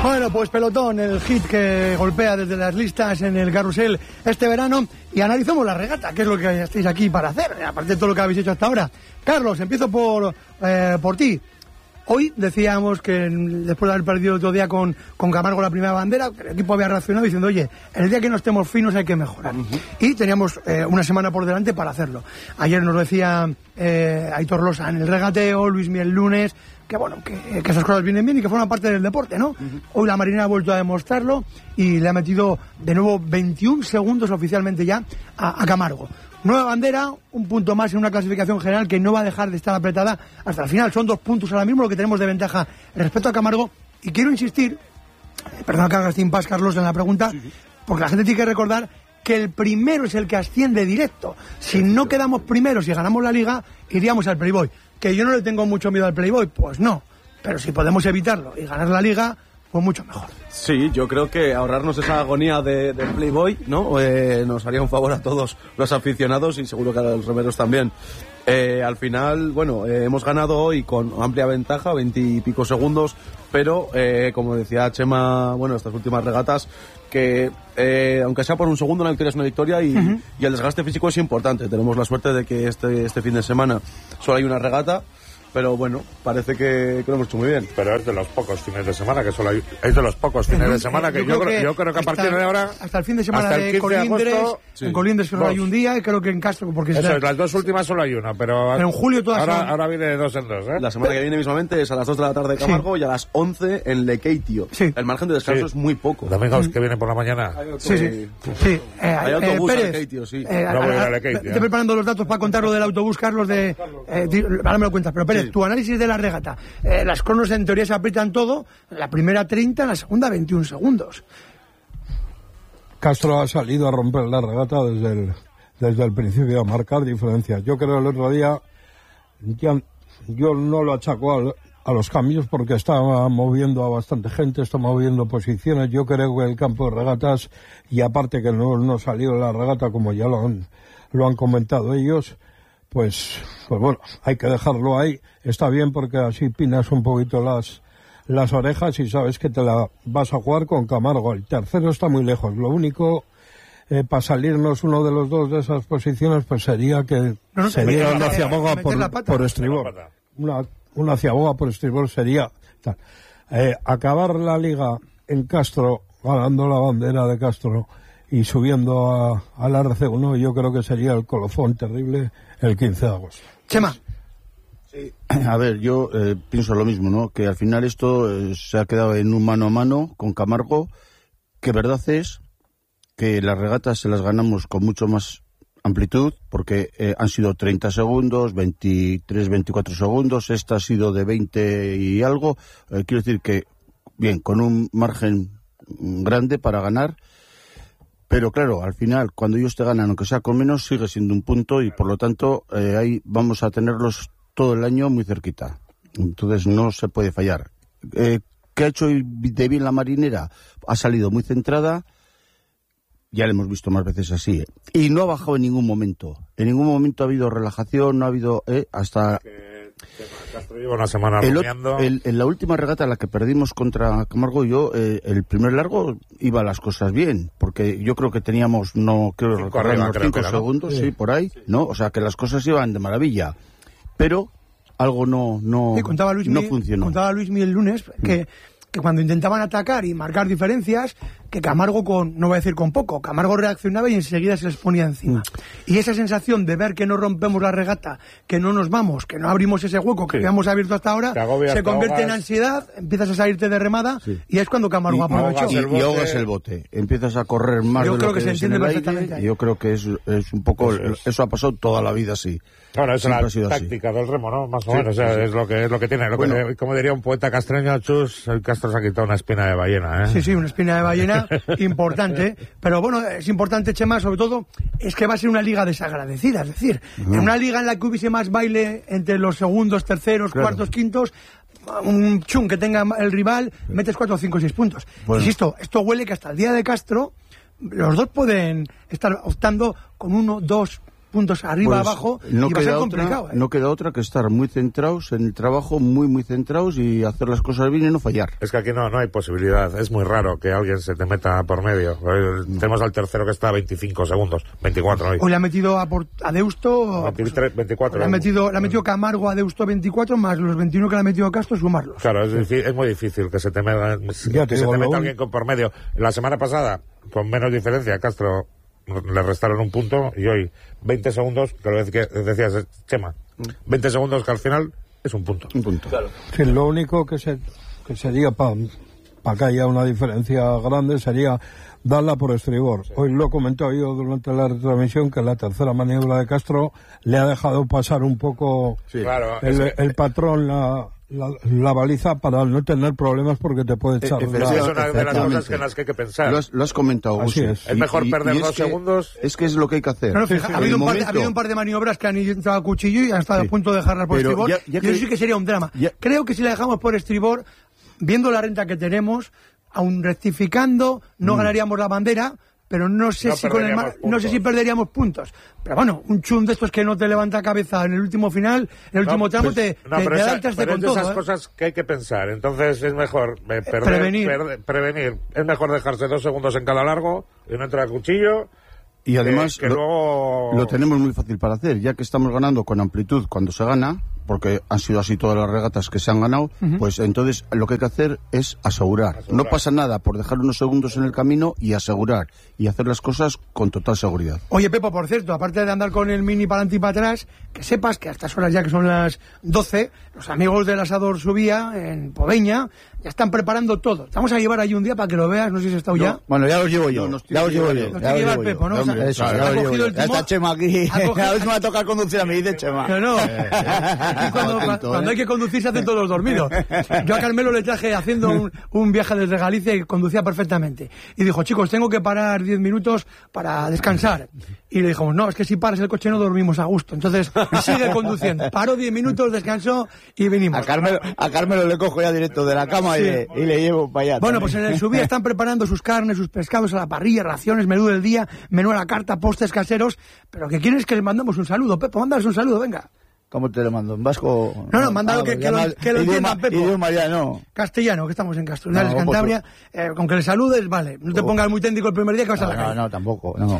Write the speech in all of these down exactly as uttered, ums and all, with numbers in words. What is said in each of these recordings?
Bueno, pues pelotón, el hit que golpea desde las listas en el carrusel este verano, y analizamos la regata, que es lo que estáis aquí para hacer, aparte de todo lo que habéis hecho hasta ahora. Carlos, empiezo por, eh, por ti. Hoy decíamos que después de haber perdido el otro día con, con Camargo la primera bandera, el equipo había reaccionado diciendo, oye, el día que no estemos finos hay que mejorar. Uh-huh. Y teníamos eh, una semana por delante para hacerlo. Ayer nos decía eh, Aitor Losa en el regateo, Luismi el lunes, que bueno, que, que esas cosas vienen bien y que forman parte del deporte, ¿no? Uh-huh. Hoy la Marina ha vuelto a demostrarlo y le ha metido de nuevo veintiún segundos oficialmente ya a, a Camargo. Nueva bandera, un punto más en una clasificación general que no va a dejar de estar apretada hasta el final. Son dos puntos ahora mismo lo que tenemos de ventaja respecto a Camargo. Y quiero insistir, perdón que hagas sin paz, Carlos, en la pregunta, sí, sí. porque la gente tiene que recordar que el primero es el que asciende directo. Si no quedamos primeros y ganamos la liga, iríamos al Playboy. Que yo no le tengo mucho miedo al Playboy, pues no. Pero si podemos evitarlo y ganar la liga, pues mucho mejor. Sí, yo creo que ahorrarnos esa agonía de, del Playboy, ¿no? Eh, nos haría un favor a todos los aficionados y seguro que a los remeros también. Eh, al final, bueno, eh, hemos ganado hoy con amplia ventaja, veintipico segundos, pero eh, como decía Chema, bueno, estas últimas regatas, que eh, aunque sea por un segundo, una victoria es una victoria y, uh-huh. y el desgaste físico es importante. Tenemos la suerte de que este, este fin de semana solo hay una regata. Pero bueno, parece que, que lo hemos hecho muy bien. Pero es de los pocos fines de semana que solo hay, es de los pocos fines de semana que yo, yo, creo, que, yo creo que a partir hasta, de ahora... Hasta el fin de semana de Colindres, de agosto, sí. en Colindres solo hay un día y creo que en Castro... porque Eso está, es, las dos últimas solo hay una, pero... Pero en julio todas ahora, son... ahora viene de dos en dos, ¿eh? La semana que viene mismamente es a las dos de la tarde Camargo sí. y a las once en Lekeitio. Sí. El margen de descanso sí. es muy poco. Domingos que vienen por la mañana. Sí, sí. sí. Eh, hay autobús eh, Pérez, a Lekeitio, sí. Eh, no voy a Lekeitio. Estoy preparando los datos para contar lo del autobús, Carlos, de... Eh, ahora me lo cuentas, pero Pérez, sí. tu análisis de la regata. Eh, las cronos en teoría se aprietan todo, la primera treinta, en la segunda veintiún segundos. Castro ha salido a romper la regata desde el, desde el principio, a marcar diferencias. Yo creo el otro día, ya, yo no lo achaco al, a los cambios porque estaba moviendo a bastante gente, está moviendo posiciones. Yo creo que el campo de regatas, y aparte que no, no salió la regata como ya lo han, lo han comentado ellos, pues, pues bueno, hay que dejarlo ahí. Está bien porque así pinas un poquito las, las orejas y sabes que te la vas a jugar con Camargo. El tercero está muy lejos. Lo único, eh, para salirnos uno de los dos de esas posiciones, pues sería que no, no, sería una ciaboga por, por estribor. Una, una ciaboga por estribor sería tal. Eh, acabar la liga en Castro, ganando la bandera de Castro y subiendo a, al R C uno, yo creo que sería el colofón terrible el quince de agosto. Chema. Sí. A ver, yo eh, pienso lo mismo, ¿no? Que al final esto eh, se ha quedado en un mano a mano con Camargo, que verdad es que las regatas se las ganamos con mucho más amplitud, porque eh, han sido treinta segundos, veintitrés, veinticuatro segundos, esta ha sido de veinte y algo, eh, quiero decir que, bien, con un margen grande para ganar. Pero claro, al final, cuando ellos te ganan, aunque sea con menos, sigue siendo un punto y por lo tanto eh, ahí vamos a tenerlos todo el año muy cerquita. Entonces no se puede fallar. Eh, ¿Qué ha hecho de bien la Marinera? Ha salido muy centrada, ya lo hemos visto más veces así, ¿eh? Y no ha bajado en ningún momento. En ningún momento ha habido relajación, no ha habido... Eh, hasta... Castro lleva una semana el, rumiando. el, en la última regata, la que perdimos contra Camargo, yo, eh, el primer largo iba las cosas bien, porque yo creo que teníamos, no creo cinco recordar, arriba, unos creo cinco que era, segundos, ¿no? sí, por ahí, sí. ¿No? O sea, que las cosas iban de maravilla, pero algo no, no, sí, contaba Luis no Mi, funcionó. Contaba Luismi el lunes que... Mm. que cuando intentaban atacar y marcar diferencias, que Camargo con, no voy a decir con poco, Camargo reaccionaba y enseguida se les ponía encima. Mm. Y esa sensación de ver que no rompemos la regata, que no nos vamos, que no abrimos ese hueco que sí. habíamos abierto hasta ahora, se convierte en ansiedad, empiezas a salirte de remada, sí. y es cuando Camargo y, aprovechó. Y, y ahogas el bote, empiezas a correr más yo de creo lo que, que se entiende perfectamente. Yo creo que es, es un poco, eso, es. eso ha pasado toda la vida así. Ahora, es la táctica así. Del remo, ¿no? Más o sí, menos, o sea, sí. es lo que es lo que tiene. Lo bueno, que, como diría un poeta castreño, Chus, el Castro se ha quitado una espina de ballena, ¿eh? Sí, sí, una espina de ballena importante. Pero bueno, es importante, Chema, sobre todo, es que va a ser una liga desagradecida. Es decir, uh-huh. en una liga en la que hubiese más baile entre los segundos, terceros, claro. cuartos, quintos, un chun que tenga el rival, metes cuatro, cinco, seis puntos. Bueno. Insisto, esto huele que hasta el día de Castro, los dos pueden estar optando con uno, dos puntos arriba, pues abajo, no y va a ser queda complicado. Otra, ¿eh? No queda otra que estar muy centrados en el trabajo, muy, muy centrados y hacer las cosas bien y no fallar. Es que aquí no, no hay posibilidad. Es muy raro que alguien se te meta por medio. Eh, tenemos al tercero que está a veinticinco segundos, veinticuatro hoy. Hoy le ha metido a, Port- a Deusto... veintitrés, veinticuatro. Le ha metido, le ha metido Camargo a Deusto veinticuatro, más los veintiuno que le ha metido a Castro, sumarlos. Claro, es, difí- es muy difícil que se te meta, Ya que te se digo, te lo meta un- alguien con por medio. La semana pasada, con menos diferencia, a Castro le restaron un punto y hoy veinte segundos, que lo que decías, Chema, veinte segundos que al final es un punto. Un punto. Claro. Sí, lo único que, se, que sería para pa que haya una diferencia grande sería darla por estribor. Sí. Hoy lo he comentado yo durante la retransmisión que la tercera maniobra de Castro le ha dejado pasar un poco sí. claro, el, es que... el patrón, la, la, la baliza para no tener problemas porque te puede echar. E- la... es una de las cosas en las que hay que pensar. Lo has, lo has comentado, Así Gusi. es. Es mejor y, perder y dos es que, segundos. Es que es lo que hay que hacer. No, no, fija, ha, habido un par de, ha habido un par de maniobras que han entrado a cuchillo y han estado sí. a punto de dejarlas por Pero estribor. Ya, ya y que... eso sí que sería un drama. Ya... Creo que si la dejamos por estribor, viendo la renta que tenemos, aun rectificando, no mm. ganaríamos la bandera, pero no sé no si con el mar, no sé si perderíamos puntos. Pero bueno, un chum de estos que no te levanta cabeza en el último final, en el último no, tramo pues, te, no, te, pero te esa, da el traste pero con es de todo. esas ¿eh? cosas que hay que pensar. Entonces es mejor eh, perder, prevenir. Per, prevenir. Es mejor dejarse dos segundos en cada largo y no entrar a cuchillo. Y además que, que lo, luego... lo tenemos muy fácil para hacer, ya que estamos ganando con amplitud cuando se gana, porque han sido así todas las regatas que se han ganado, uh-huh. pues entonces lo que hay que hacer es asegurar. asegurar. No pasa nada por dejar unos segundos en el camino y asegurar, y hacer las cosas con total seguridad. Oye, Pepo, por cierto, aparte de andar con el mini para adelante y para atrás, que sepas que a estas horas ya que son las doce, los amigos del Asador Subía, en Podeña, ya están preparando todo. Vamos a llevar ahí un día para que lo veas, no sé si está no, ya. Bueno, ya los llevo yo. No, ya los llevo yo. Los tiene que llevar Pepo, ¿no? Hombre, o sea, eso, ya, ha cogido el timón, ya está Chema aquí. A ver si me va a tocar conducir a mí, dice Chema. No, no. Aquí cuando, atento, cuando ¿eh? hay que conducir se hacen todos los dormidos. Yo a Carmelo le traje haciendo un, un viaje desde Galicia y conducía perfectamente. Y dijo, chicos, tengo que parar diez minutos para descansar. Y le dijimos, no, es que si paras el coche no dormimos a gusto. Entonces, sigue conduciendo. Paró diez minutos, descansó y vinimos. A Carmelo, a Carmelo le cojo ya directo de la cama sí. y, le, y le llevo para allá. Bueno, también. pues en el Subía están preparando sus carnes, sus pescados a la parrilla, raciones, menú del día, menú a la carta, postres caseros. Pero que quieren es que les mandemos un saludo. Pepo, mándanos un saludo, venga. ¿Cómo te lo mando? ¿En vasco? No, no, mándalo ah, que, que, lo, que lo entiendan, Pepo. Idioma ya, no. Castellano, que estamos en Castellano, no, Cantabria. Pues, eh, con que le saludes, vale. No te oh. pongas muy técnico el primer día que vas no, a la no, calle. No, no, tampoco. No.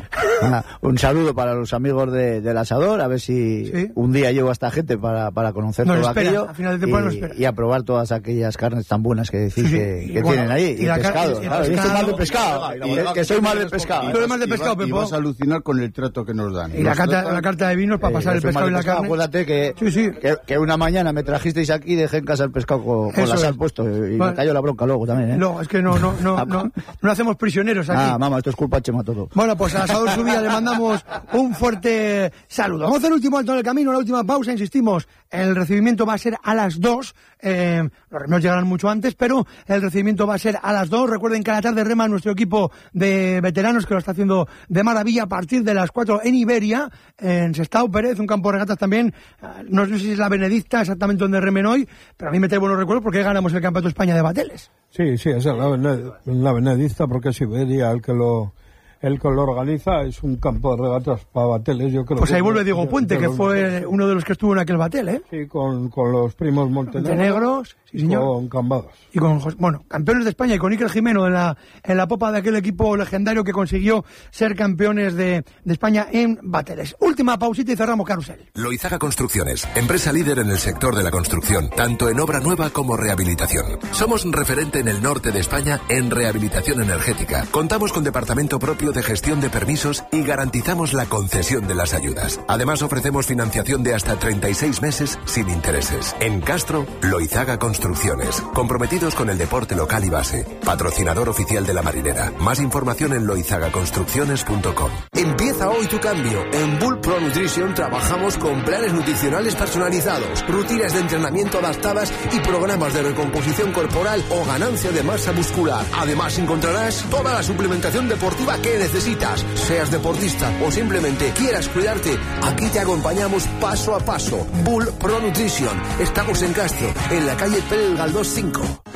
Un saludo para los amigos de, del Asador, a ver si ¿sí? un día llevo a esta gente para, para conocer no, todo espera, aquello. A final de temporada y, no espera. Y a probar todas aquellas carnes tan buenas que decís sí, que, que bueno, tienen ahí. Y, y pescado. Y claro, yo soy más de pescado. Que soy más de pescado. Tú eres más de pescado, Pepo. Y vas a alucinar con el trato que nos dan. Y la carta de vinos para pasar el pescado y la carne. Acuérdate que que una mañana me trajisteis aquí y dejé en casa el pescado con, con la sal es. puesto y vale. me cayó la bronca luego también, ¿eh? No, es que no, no, no, no, no hacemos prisioneros aquí. Ah, mamá, esto es culpa de Chema todo. Bueno, pues a Asador Subía le mandamos un fuerte saludo. Vamos a hacer el último alto en el camino, la última pausa, insistimos, el recibimiento va a ser a las dos, eh, los remos llegarán mucho antes, pero el recibimiento va a ser a las dos. Recuerden que a la tarde rema nuestro equipo de veteranos que lo está haciendo de maravilla a partir de las cuatro en Iberia, en Sestao Pérez, un campo de regatas también, no sé si es la Benedicta exactamente donde remen hoy, pero a mí me trae buenos recuerdos porque ganamos el Campeonato de España de Bateles. Sí, sí, es la, la Benedicta porque es Iberia el que lo el que lo organiza, es un campo de regatas para bateles, yo creo. Pues ahí que vuelve Diego Puente, que fue uno de los que estuvo en aquel batel, ¿eh? Sí, con, con los primos Montenegro. Montenegros, sí señor. Con Cambadas. Y con, bueno, campeones de España y con Iker Jimeno en la, en la popa de aquel equipo legendario que consiguió ser campeones de, de España en bateles. Última pausita y cerramos carrusel. Loizaga Construcciones, empresa líder en el sector de la construcción, tanto en obra nueva como rehabilitación. Somos referente en el norte de España en rehabilitación energética. Contamos con departamento propio de gestión de permisos y garantizamos la concesión de las ayudas. Además ofrecemos financiación de hasta treinta y seis meses sin intereses. En Castro, Loizaga Construcciones, comprometidos con el deporte local y base. Patrocinador oficial de la Marinera. Más información en loizaga construcciones punto com. Empieza hoy tu cambio. En Bull Pro Nutrition trabajamos con planes nutricionales personalizados, rutinas de entrenamiento adaptadas y programas de recomposición corporal o ganancia de masa muscular. Además encontrarás toda la suplementación deportiva que necesitas. Seas deportista o simplemente quieras cuidarte, aquí te acompañamos paso a paso. Bull Pro Nutrition. Estamos en Castro, en la calle Pérez Galdós cinco.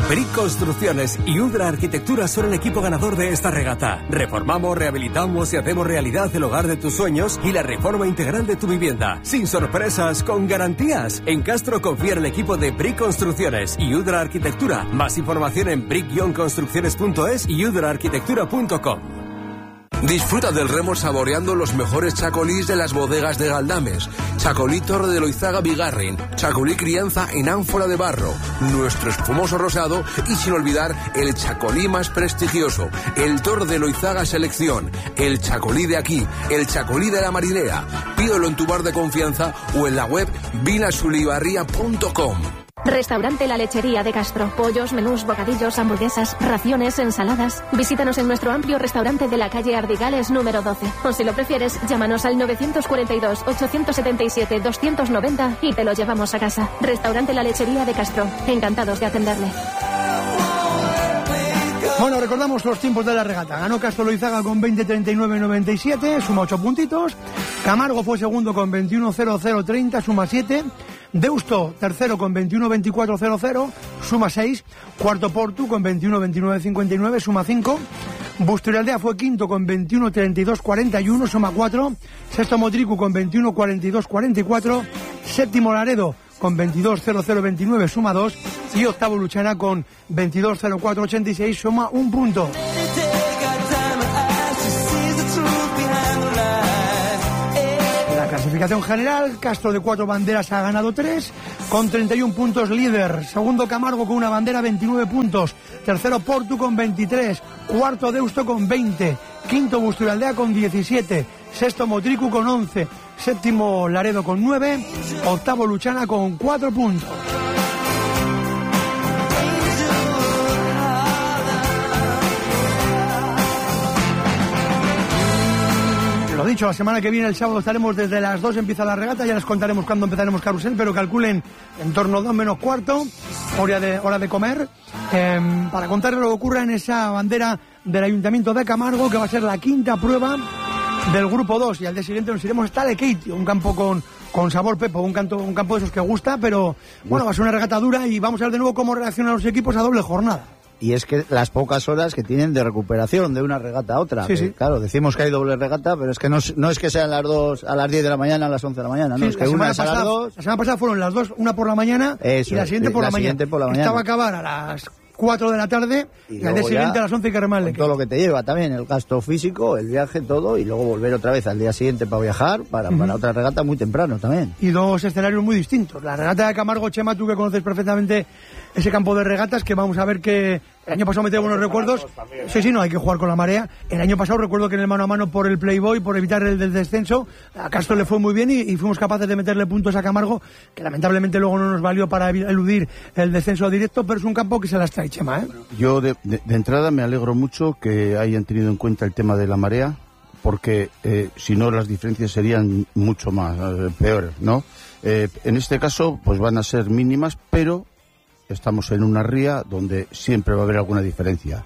Brick Construcciones y Udra Arquitectura son el equipo ganador de esta regata. Reformamos, rehabilitamos y hacemos realidad el hogar de tus sueños y la reforma integral de tu vivienda. Sin sorpresas, con garantías. En Castro confía en el equipo de Brick Construcciones y Udra Arquitectura. Más información en brick construcciones punto es y udra arquitectura punto com. Disfruta del remo saboreando los mejores chacolís de las bodegas de Galdames. Chacolí Torre de Loizaga Bigarren, chacolí crianza en ánfora de barro, nuestro espumoso rosado y sin olvidar el chacolí más prestigioso, el Torre de Loizaga Selección, el chacolí de aquí, el chacolí de la marinera. Pídelo en tu bar de confianza o en la web vinasulibarría punto com. Restaurante La Lechería de Castro. Pollos, menús, bocadillos, hamburguesas, raciones, ensaladas. Visítanos en nuestro amplio restaurante de la calle Ardigales número doce. O si lo prefieres, llámanos al nueve cuatro dos, ocho siete siete, dos nueve cero y te lo llevamos a casa. Restaurante La Lechería de Castro. Encantados de atenderle. Bueno, recordamos los tiempos de la regata. Ganó Castro Loizaga con veinte treinta y nueve noventa y siete, suma ocho puntitos. Camargo fue segundo con veintiuno cero cero treinta, suma siete. Deusto, tercero con veintiuno veinticuatro cero cero, suma seis. Cuarto Portu con veintiuno veintinueve cincuenta y nueve, suma cinco. Busturialdea fue quinto con veintiuno treinta y dos cuarenta y uno, suma cuatro. Sexto Motricu con veintiuno cuarenta y dos cuarenta y cuatro. Séptimo Laredo con veintidós cero cero veintinueve, suma dos. Y octavo Luchana con veintidós cero cuatro ochenta y seis, suma un punto. Clasificación general, Castro de cuatro banderas ha ganado tres, con treinta y uno puntos líder. Segundo Camargo con una bandera, veintinueve puntos. Tercero Portu con veintitrés. Cuarto Deusto con veinte. Quinto Busturialdea con diecisiete. Sexto Motricu con once. Séptimo Laredo con nueve. Octavo Luchana con cuatro puntos. Lo dicho, la semana que viene, el sábado, estaremos desde las dos, empieza la regata, ya les contaremos cuándo empezaremos carrusel, pero calculen en torno a dos menos cuarto, hora de, hora de comer, eh, para contarles lo que ocurra en esa bandera del Ayuntamiento de Camargo, que va a ser la quinta prueba del grupo dos, y al día siguiente nos iremos hasta Lekeitio, un campo con, con sabor Pepo, un, canto, un campo de esos que gusta, pero bueno, va a ser una regata dura y vamos a ver de nuevo cómo reaccionan los equipos a doble jornada. Y es que las pocas horas que tienen de recuperación de una regata a otra. Sí, sí. Claro, decimos que hay doble regata, pero es que no, no es que sean las dos a las diez de la mañana, a las once de la mañana, no, sí, es que una es a las dos. La semana pasada fueron las dos, una por la mañana. Eso, y la siguiente por la, la mañana. por la mañana. Esta va a acabar a las cuatro de la tarde y, y al día siguiente a las once hay que remarle. Todo lo que te lleva también, el gasto físico, el viaje, todo, y luego volver otra vez al día siguiente para viajar, para, uh-huh. para otra regata muy temprano también. Y dos escenarios muy distintos. La regata de Camargo, Chema, tú que conoces perfectamente ese campo de regatas, que vamos a ver que el año pasado me tengo unos recuerdos. Sí, sí, no, hay que jugar con la marea. El año pasado recuerdo que en el mano a mano por el Playboy, por evitar el del descenso, a Castro le fue muy bien y, y fuimos capaces de meterle puntos a Camargo, que lamentablemente luego no nos valió para eludir el descenso directo, pero es un campo que se las trae, Chema, ¿eh? Yo de, de, de entrada me alegro mucho que hayan tenido en cuenta el tema de la marea, porque eh, si no las diferencias serían mucho más eh, peores, ¿no? Eh, en este caso, pues van a ser mínimas, pero estamos en una ría donde siempre va a haber alguna diferencia.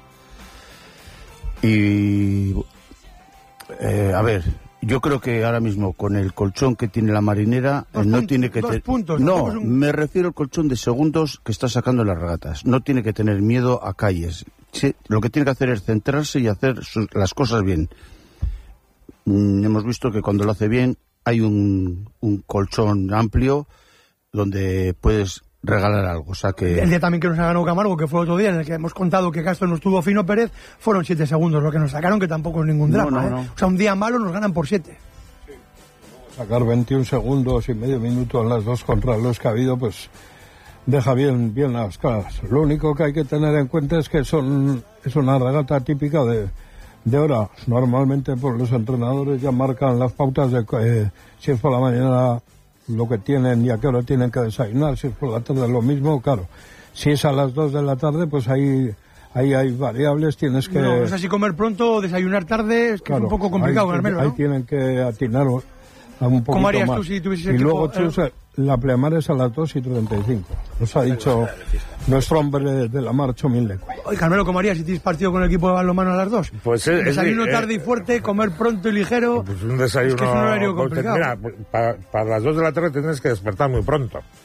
Y, eh, a ver, yo creo que ahora mismo con el colchón que tiene la marinera, eh, no tiene que tener... No, un... me refiero al colchón de segundos que está sacando las regatas. No tiene que tener miedo a calles. Sí, lo que tiene que hacer es centrarse y hacer sus, las cosas bien. Mm, hemos visto que cuando lo hace bien hay un, un colchón amplio donde puedes regalar algo, o sea que... El día también que nos ha ganado Camargo, que fue otro día en el que hemos contado que Castro no estuvo Fino Pérez, fueron siete segundos lo que nos sacaron, que tampoco es ningún drama, no, no, no. ¿eh? O sea, un día malo nos ganan por siete. Sí. Sacar veintiún segundos y medio minuto en las dos contrarrelojes que ha habido, pues deja bien, bien las caras. Lo único que hay que tener en cuenta es que son es una regata típica de, de hora. Normalmente pues los entrenadores ya marcan las pautas de eh, si es por la mañana lo que tienen y a qué hora tienen que desayunar, si es por la tarde lo mismo, claro. Si es a las dos de la tarde, pues ahí, ahí hay variables, tienes que... No, o sea, si comer pronto o desayunar tarde, es que claro, es un poco complicado, ahí, Carmelo, ¿no? Ahí tienen que atinar un poquito ¿Cómo harías más. tú si tuvieses y equipo, luego, Chus, eh... la pleamar es a las dos y treinta y cinco. Nos ha dicho nuestro hombre de la marcha humilde. Oye, Carmelo, ¿cómo harías si tienes partido con el equipo de balonmano a las dos? Pues es, desayuno es, tarde eh, y fuerte, comer pronto y ligero. Pues un desayuno. Es que es un horario complicado. Mira, para, para las dos de la tarde tienes que despertar muy pronto.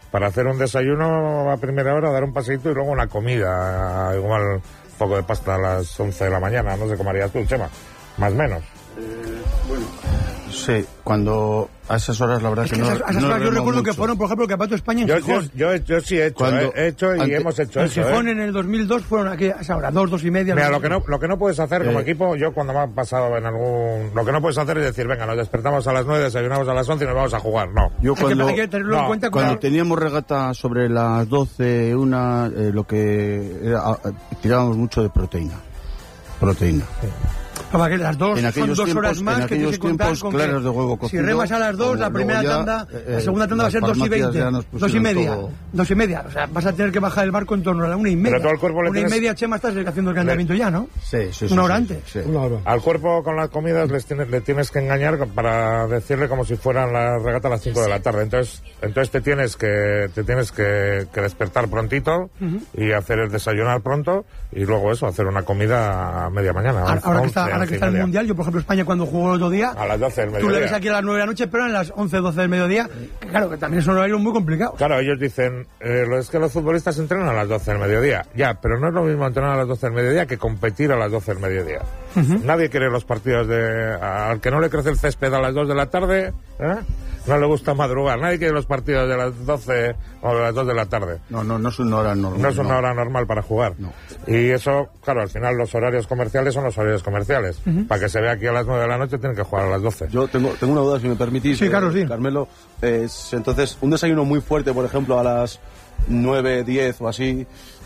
para hacer un desayuno a primera hora, dar un paseíto y luego una comida, igual un poco de pasta a las once de la mañana, no sé cómo harías tú, Chema, más o menos. Eh, bueno, sí, cuando a esas horas la verdad es que, que no, esas, esas no horas yo recuerdo mucho. que fueron, por ejemplo, el Campeonato de España en Yo, Gijón. yo, yo, yo sí he hecho, Cuando, he hecho y ante, hemos hecho en eso. Gijón ¿eh? en el dos mil dos fueron aquí a esa hora, dos, dos y media. Mira, no lo sé. que no, lo que no puedes hacer como Eh. equipo, yo cuando me ha pasado en algún... Lo que no puedes hacer es decir, venga, nos despertamos a las nueve, desayunamos a las once y nos vamos a jugar. No. Yo Hay cuando, que, hay que tenerlo no, en cuenta cuando cuando teníamos regata sobre las doce, una, eh, lo que era, a- tirábamos mucho de proteína. Proteína. Para que las dos En son aquellos dos tiempos- horas más en que tienes aquellos que contar tiempos con claros que de huevo si cocido, remas a las dos, la luego primera ya, tanda, eh, la segunda tanda va a ser las dos y farmacias veinte, ya nos dos y pusieron media, todo. dos y media. O sea, vas a tener que bajar el barco en torno a la una y media. Pero todo el cuerpo le una tienes- y media, Chema, estás haciendo el calentamiento ya, ¿no? Sí, sí, sí. Una hora sí, antes. sí. Una hora. Al cuerpo con las comidas les tienes, le tienes que engañar para decirle como si fueran la regata a las cinco de la tarde. Entonces, entonces te tienes que te tienes que, que despertar prontito y hacer el desayunar pronto y luego eso, hacer una comida a media mañana. Ahora, ahora que está, once, ahora once que y está el media. Mundial, yo por ejemplo España cuando jugó el otro día, A las doce del tú mediodía. le ves aquí a las nueve de la noche, pero en las once, doce del mediodía, que claro, que también son horarios muy complicados. Claro, ellos dicen, eh, lo es que los futbolistas entrenan a las doce del mediodía. Ya, pero no es lo mismo entrenar a las doce del mediodía que competir a las doce del mediodía. Nadie quiere los partidos de... Al que no le crece el césped a las dos de la tarde, ¿eh? No le gusta madrugar. Nadie quiere los partidos de las doce o de las dos de la tarde. No, no, no es una hora normal. No es una hora normal para jugar. No. Y eso, claro, al final los horarios comerciales son los horarios comerciales. Para que se vea aquí a las nueve de la noche tienen que jugar a las doce. Yo tengo, tengo una duda, si me permitís. Sí, Carlos, sí. Carmelo, es, entonces, un desayuno muy fuerte, por ejemplo, a las nueve, diez o así,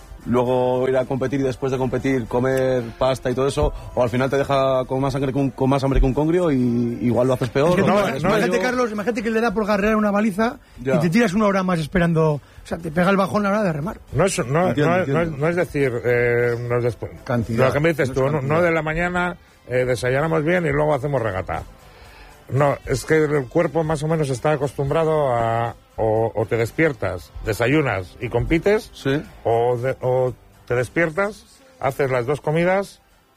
luego ir a competir y después de competir comer pasta y todo eso, o al final te deja con más sangre que un, con más hambre que un congrio y igual lo haces peor. Es que ¿no? tú- no, Eres no, imagínate, medio- Carlos, imagínate que le da por garrear una baliza Ya. y te tiras una hora más esperando, o sea, te pega el bajón a la hora de remar. No es, no, Entiendo, no, entiendo. no es, no es decir, eh, nos despu- Cantidad, lo que me dices no tú, es no, cantidad. no de la mañana eh, desayunamos bien y luego hacemos regata. No, es que el cuerpo más o menos está acostumbrado a o, o te despiertas, desayunas y compites, Sí. o, de- o te despiertas, haces las dos comidas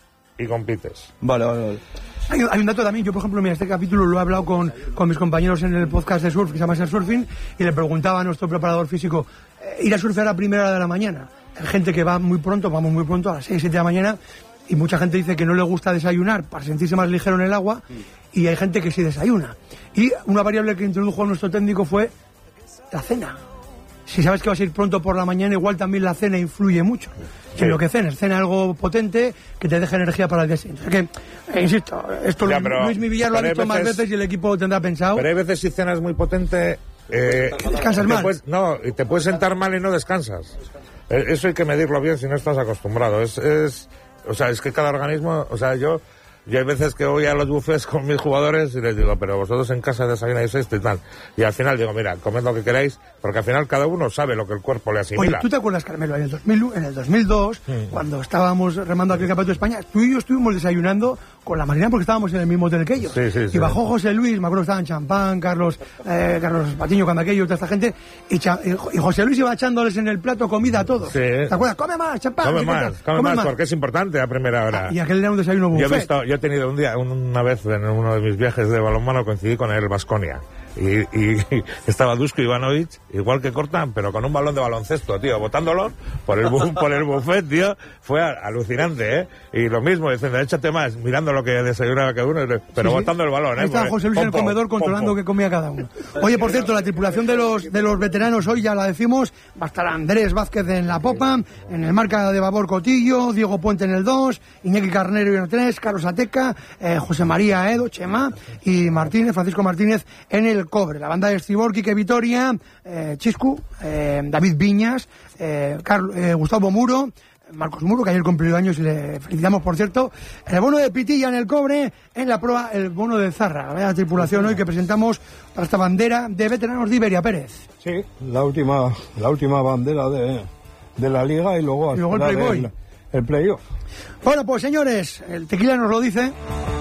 y compites. Vale, vale, vale. Hay, hay un dato también, yo por ejemplo, mira, este capítulo lo he hablado con, con mis compañeros en el podcast de surf que se llama Ser Surfing y le preguntaba a nuestro preparador físico, eh, ir a surfear a primera hora de la mañana. Hay gente que va muy pronto, vamos muy pronto, a las seis, siete de la mañana, y mucha gente dice que no le gusta desayunar para sentirse más ligero en el agua, y hay gente que sí desayuna. Y una variable que introdujo nuestro técnico fue la cena. Si sabes que vas a ir pronto por la mañana, igual también la cena influye mucho Sí. en lo que cenes. Cena algo potente que te deje energía para el día siguiente. O sea que, eh, insisto, esto Ya, Lu- pero- Luis Mivillar lo ha pero hay dicho más veces- veces y el equipo tendrá pensado. Pero hay veces si cenas muy potente... Eh, Descansas te mal. puedes- no, y te puedes sentar mal y no descansas. Eh, Eso hay que medirlo bien si no estás acostumbrado. Es, es, o sea, es que cada organismo... O sea, yo... Yo hay veces que voy a los buffets con mis jugadores y les digo, pero vosotros en casa desayunáis esto y tal. Y al final digo, mira, comed lo que queráis, porque al final cada uno sabe lo que el cuerpo le Oye, asimila. ¿tú te acuerdas, Carmelo, en el dos mil, en el dos mil dos, Mm. cuando estábamos remando aquel campeonato de España, tú y yo estuvimos desayunando con la Marina porque estábamos en el mismo hotel que ellos. Sí, sí, sí. Y bajó José Luis, me acuerdo que estaban Champán, Carlos, eh, Carlos Patiño, cuando aquello, toda esta gente, y, Cha- y José Luis iba echándoles en el plato comida a todos. Sí. ¿Te acuerdas? Come más, Champán. Come sí, más, tal, come más, porque es importante a primera hora. Y aquel era un desayuno Yo he, buffet. visto, yo he tenido un día, un- una vez en uno de mis viajes de balonmano, coincidí con el Baskonia. Y, y estaba Dusko Ivanovic, igual que Cortan, pero con un balón de baloncesto, tío, botándolo por el, bu- por el buffet, tío. Fue a- alucinante, ¿eh? Y lo mismo, diciendo, échate más, mirando lo que desayunaba cada uno, pero Sí, sí. botando el balón, ¿eh? Ahí estaba Porque- José Luis en el pom, pom, comedor pom, controlando pom. qué comía cada uno. Oye, por cierto, la tripulación de los de los veteranos hoy ya la decimos, va a estar Andrés Vázquez en la popa, en el marca de babor Cotillo, Diego Puente en el dos, Iñaki Carnero en el tres, Carlos Ateca, eh, José María Edo, Chema y Martínez, Francisco Martínez en el cobre. La banda de estribor, Quique Vitoria, eh, Chiscu, eh, David Viñas, eh, Carl- eh, Gustavo Muro, Marcos Muro, que ayer cumplió años y le felicitamos, por cierto. El bono de Pitilla en el cobre, en la prueba el bono de Zarra. La tripulación hoy que presentamos para esta bandera de veteranos de Iberia, Pérez. Sí, la última, la última bandera de, de la liga y luego, a Y luego el esperar Playboy. el, el playoff. Bueno, pues señores, el tequila nos lo dice.